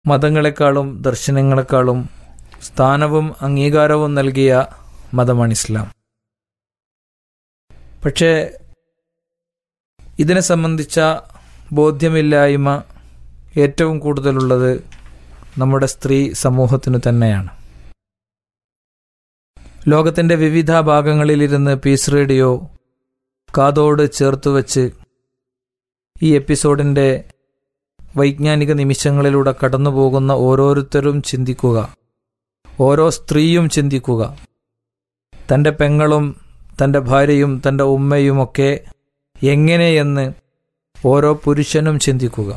മതങ്ങളെക്കാളും ദർശനങ്ങളെക്കാളും സ്ഥാനവും അംഗീകാരവും നൽകിയ മതമാണ് ഇസ്ലാം. പക്ഷേ ഇതിനെ സംബന്ധിച്ച ബോധ്യമില്ലായ്മ ഏറ്റവും കൂടുതലുള്ളത് നമ്മുടെ സ്ത്രീ സമൂഹത്തിനു തന്നെയാണ്. ലോകത്തിൻ്റെ വിവിധ ഭാഗങ്ങളിലിരുന്ന് പീസ് റേഡിയോ കാതോട് ചേർത്തുവച്ച് ഈ എപ്പിസോഡിൻ്റെ വൈജ്ഞാനിക നിമിഷങ്ങളിലൂടെ കടന്നുപോകുന്ന ഓരോരുത്തരും ചിന്തിക്കുക, ഓരോ സ്ത്രീയും ചിന്തിക്കുക, തൻ്റെ പെങ്ങളും തൻ്റെ ഭാര്യയും തൻ്റെ ഉമ്മയുമൊക്കെ എങ്ങനെയെന്ന് ഓരോ പുരുഷനും ചിന്തിക്കുക.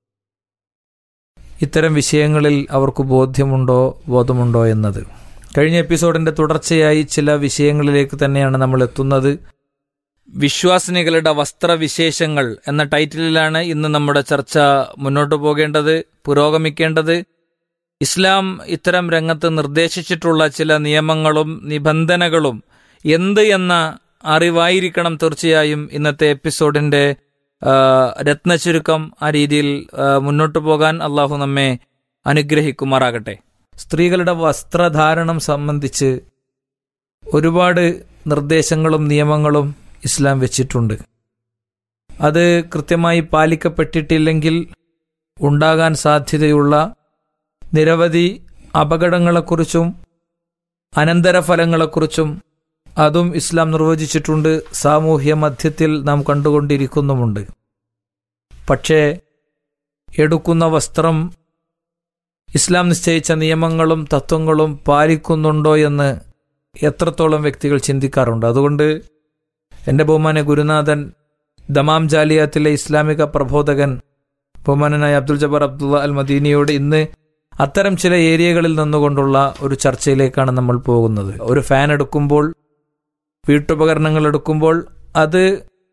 ഇത്തരം വിഷയങ്ങളിൽ അവർക്ക് ബോധമുണ്ടോ എന്നത്. കഴിഞ്ഞ എപ്പിസോഡിൻ്റെ തുടർച്ചയായി ചില വിഷയങ്ങളിലേക്ക് തന്നെയാണ് നമ്മൾ എത്തുന്നത്. വിശ്വാസിനികളുടെ വസ്ത്രവിശേഷങ്ങൾ എന്ന ടൈറ്റിലിലാണ് ഇന്ന് നമ്മുടെ ചർച്ച മുന്നോട്ട് പോകേണ്ടത്, പുരോഗമിക്കേണ്ടത്. ഇസ്ലാം ഇത്തരം രംഗത്ത് നിർദ്ദേശിച്ചിട്ടുള്ള ചില നിയമങ്ങളും നിബന്ധനകളും എന്ത് എന്ന അറിവായിരിക്കണം തീർച്ചയായും ഇന്നത്തെ എപ്പിസോഡിൻ്റെ രത്നചുരുക്കം. ആ രീതിയിൽ മുന്നോട്ട് പോകാൻ അള്ളാഹു നമ്മെ അനുഗ്രഹിക്കുമാറാകട്ടെ. സ്ത്രീകളുടെ വസ്ത്രധാരണം സംബന്ധിച്ച് ഒരുപാട് നിർദ്ദേശങ്ങളും നിയമങ്ങളും ഇസ്ലാം വെച്ചിട്ടുണ്ട്. അത് കൃത്യമായി പാലിക്കപ്പെട്ടിട്ടില്ലെങ്കിൽ ഉണ്ടാകാൻ സാധ്യതയുള്ള നിരവധി അപകടങ്ങളെക്കുറിച്ചും അനന്തരഫലങ്ങളെക്കുറിച്ചും അതും ഇസ്ലാം നിർവചിച്ചിട്ടുണ്ട്, സാമൂഹ്യ മധ്യത്തിൽ നാം കണ്ടുകൊണ്ടിരിക്കുന്നുമുണ്ട്. പക്ഷേ എടുക്കുന്ന വസ്ത്രം ഇസ്ലാം നിശ്ചയിച്ച നിയമങ്ങളും തത്വങ്ങളും പാലിക്കുന്നുണ്ടോ എന്ന് എത്രത്തോളം വ്യക്തികൾ ചിന്തിക്കാറുണ്ട്. അതുകൊണ്ട് എൻ്റെ ബഹുമാന്യ ഗുരുനാഥൻ ദമാം ജാലിയാത്തിലെ ഇസ്ലാമിക പ്രബോധകൻ ബഹുമാനനായ അബ്ദുൽ ജബ്ബാർ അബ്ദുള്ള അൽ മദീനിയോട് ഇന്ന് അത്തരം ചില ഏരിയകളിൽ നിന്നുകൊണ്ടുള്ള ഒരു ചർച്ചയിലേക്കാണ് നമ്മൾ പോകുന്നത്. ഒരു ഫാൻ എടുക്കുമ്പോൾ, വീട്ടുപകരണങ്ങൾ എടുക്കുമ്പോൾ അത്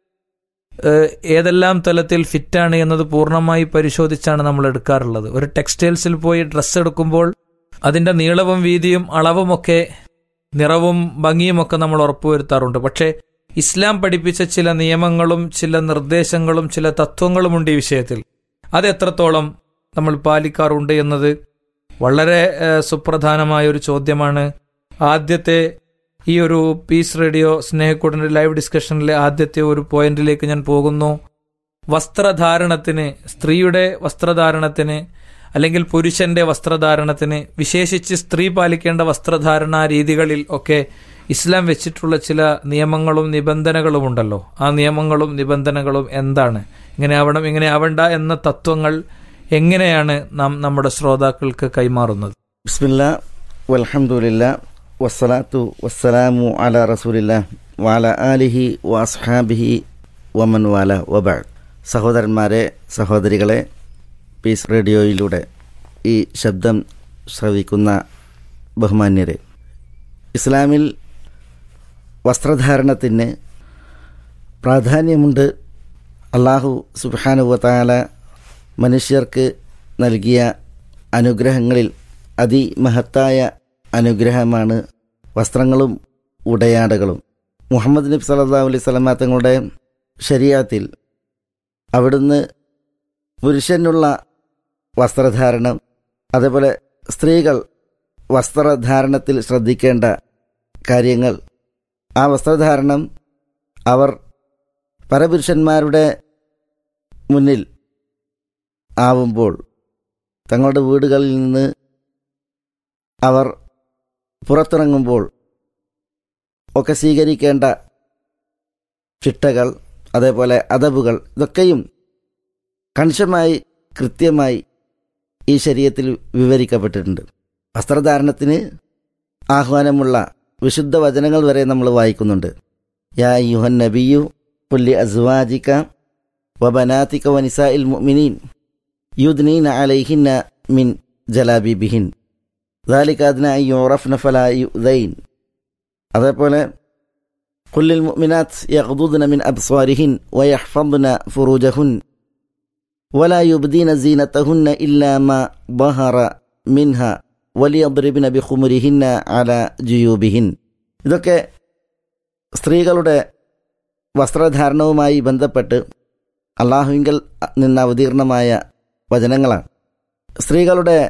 ഏതെല്ലാം തലത്തിൽ ഫിറ്റാണ് എന്നത് പൂർണ്ണമായി പരിശോധിച്ചാണ് നമ്മൾ എടുക്കാറുള്ളത്. ഒരു ടെക്സ്റ്റൈൽസിൽ പോയി ഡ്രസ്സ് എടുക്കുമ്പോൾ അതിൻ്റെ നീളവും വീതിയും അളവുമൊക്കെ നിറവും ഭംഗിയുമൊക്കെ നമ്മൾ ഉറപ്പുവരുത്താറുണ്ട്. പക്ഷേ ഇസ്ലാം പഠിപ്പിച്ച ചില നിയമങ്ങളും ചില നിർദ്ദേശങ്ങളും ചില തത്വങ്ങളുമുണ്ട് ഈ വിഷയത്തിൽ. അത് എത്രത്തോളം നമ്മൾ പാലിക്കാറുണ്ട് എന്നത് വളരെ സുപ്രധാനമായ ഒരു ചോദ്യമാണ്. ആദ്യത്തെ ഈ ഒരു പീസ് റേഡിയോ സ്നേഹക്കൂടിൻ്റെ ലൈവ് ഡിസ്കഷനിലെ ആദ്യത്തെ ഒരു പോയിന്റിലേക്ക് ഞാൻ പോകുന്നു. വസ്ത്രധാരണത്തിന്, സ്ത്രീയുടെ വസ്ത്രധാരണത്തിന് അല്ലെങ്കിൽ പുരുഷന്റെ വസ്ത്രധാരണത്തിന്, വിശേഷിച്ച് സ്ത്രീ പാലിക്കേണ്ട വസ്ത്രധാരണ രീതികളിൽ ഒക്കെ ഇസ്ലാം വെച്ചിട്ടുള്ള ചില നിയമങ്ങളും നിബന്ധനകളും ഉണ്ടല്ലോ. ആ നിയമങ്ങളും നിബന്ധനകളും എന്താണ്, ഇങ്ങനെ ആവണം ഇങ്ങനെ ആവണ്ട എന്ന തത്വങ്ങൾ എങ്ങനെയാണ് നാം നമ്മുടെ ശ്രോതാക്കൾക്ക് കൈമാറുന്നത്? ബിസ്മില്ലാ വൽഹംദുലില്ലാ വസ്സലാത്തു വസ്സലാമു അലാ റസൂലില്ലാ വഅലാ ആലിഹി വഅസ്ഹാബിഹി വമൻ വാല വബഅദ്. സഹോദരന്മാരെ, സഹോദരികളെ, പീസ് റേഡിയോയിലൂടെ ഈ ശബ്ദം ശ്രവിക്കുന്ന ബഹുമാന്യരെ, ഇസ്ലാമിൽ വസ്ത്രധാരണത്തിന് പ്രാധാന്യമുണ്ട്. അല്ലാഹു സുബ്ഹാനഹു വ തആല മനുഷ്യർക്ക് നൽകിയ അനുഗ്രഹങ്ങളിൽ അതിമഹത്തായ അനുഗ്രഹമാണ് വസ്ത്രങ്ങളും ഉടയാടകളും. മുഹമ്മദ് നബി സല്ലല്ലാഹു അലൈഹി വസല്ലം തങ്ങളുടെ ശരീഅത്തിൽ അവിടുന്ന് പുരുഷനുള്ള വസ്ത്രധാരണം, അതേപോലെ സ്ത്രീകൾ വസ്ത്രധാരണത്തിൽ ശ്രദ്ധിക്കേണ്ട കാര്യങ്ങൾ, ആ വസ്ത്രധാരണം അവർ പരപുരുഷന്മാരുടെ മുന്നിൽ ആവുമ്പോൾ, തങ്ങളുടെ വീടുകളിൽ നിന്ന് അവർ പുറത്തിറങ്ങുമ്പോൾ ഒക്കെ സ്വീകരിക്കേണ്ട ചിട്ടകൾ, അതേപോലെ അദബുകൾ, ഇതൊക്കെയും കണിശമായി കൃത്യമായി ഈ ശരീഅത്തിൽ വിവരിക്കപ്പെട്ടിട്ടുണ്ട്. വസ്ത്രധാരണത്തിന് ആഹ്വാനമുള്ള വിശുദ്ധ വചനങ്ങൾ വരെ നമ്മൾ വായിക്കുന്നുണ്ട്. യാ അയ്യുഹൻ നബിയു ഖുൽ അസ്വാജിക വബനാതിക വനിസാഇൽ മുഅ്മിനീൻ യുദ്നീന അലൈഹിന്ന മിൻ ജലാബിബിഹിൻ ദാലിക അദ്നാ അൻ യുറഫ്ന ഫലാ യുദൈൻ. അതേപോലെ ഖുല്ലിൽ മുഅ്മിനാത്ത് യഗ്ദുദ്ന മിൻ അബ്സ്വാരിഹിൻ വയഹ്ഫദ്ന ഫുറൂജഹുൻ വലാ യുബ്ദീന സീനതഹുന്ന ഇല്ലാ മാ ബഹറ മിൻഹ വലിയദ്രിബ്ന ബിഖുമുരിഹിന്ന അലാ ജുയൂബിഹിൻ. ഇതൊക്കെ സ്ത്രീകളുടെ വസ്ത്രധാരണവുമായി ബന്ധപ്പെട്ട് അള്ളാഹുവിങ്കൽ നിന്ന് അവതീർണമായ വചനങ്ങളാണ്. സ്ത്രീകളുടെ